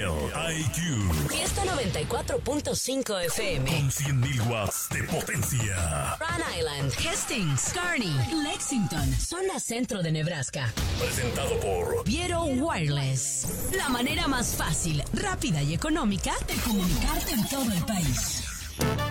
IQ. Fiesta 94.5 FM. Con 100.000 watts de potencia. Rhode Island, Hastings, Kearney, Lexington, zona centro de Nebraska. Presentado por Viero Wireless. La manera más fácil, rápida y económica de comunicarte en todo el país.